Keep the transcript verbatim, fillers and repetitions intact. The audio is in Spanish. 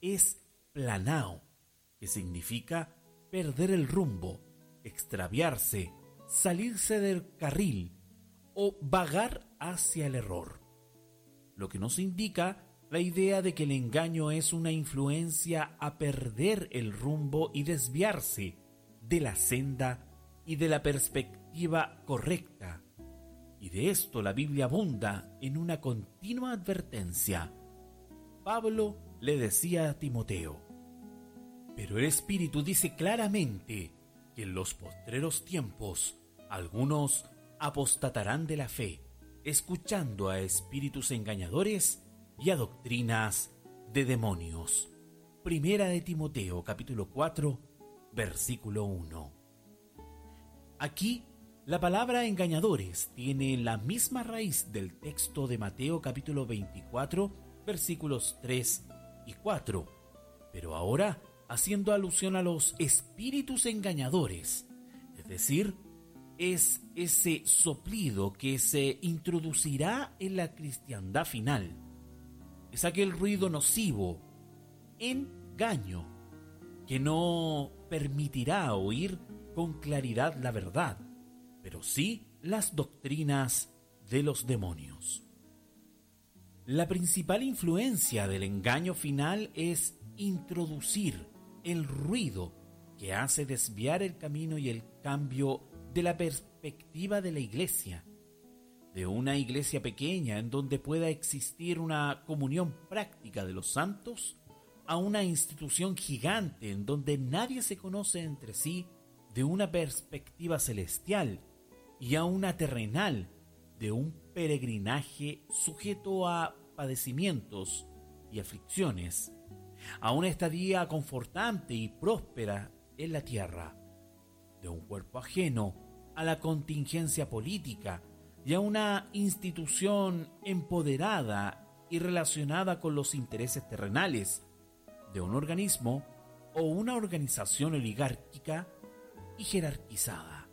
es planao, que significa perder el rumbo, extraviarse, salirse del carril o vagar hacia el error. Lo que nos indica la idea de que el engaño es una influencia a perder el rumbo y desviarse de la senda y de la perspectiva correcta. Y de esto la Biblia abunda en una continua advertencia. Pablo le decía a Timoteo: pero el Espíritu dice claramente que en los postreros tiempos algunos apostatarán de la fe, escuchando a espíritus engañadores y a doctrinas de demonios. Primera de Timoteo, capítulo cuatro, versículo uno. Aquí, la palabra engañadores tiene la misma raíz del texto de Mateo, capítulo veinticuatro, versículos tres y cuatro, pero ahora haciendo alusión a los espíritus engañadores, es decir, es ese soplido que se introducirá en la cristiandad final. Es aquel ruido nocivo, engaño, que no permitirá oír con claridad la verdad, pero sí las doctrinas de los demonios. La principal influencia del engaño final es introducir el ruido que hace desviar el camino y el cambio de la perspectiva de la iglesia, de una iglesia pequeña en donde pueda existir una comunión práctica de los santos, a una institución gigante en donde nadie se conoce entre sí de una perspectiva celestial, y a una terrenal de un peregrinaje sujeto a padecimientos y aflicciones, a una estadía confortante y próspera en la tierra, de un cuerpo ajeno a la contingencia política y a una institución empoderada y relacionada con los intereses terrenales de un organismo o una organización oligárquica y jerarquizada.